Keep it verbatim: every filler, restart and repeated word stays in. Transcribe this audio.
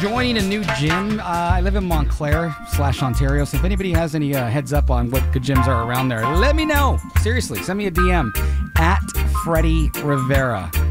joining a new gym. Uh, I live in Montclair slash Ontario, so if anybody has any uh, heads up on what good gyms are around there, let me know. Seriously, send me a D M at Freddie Rivera.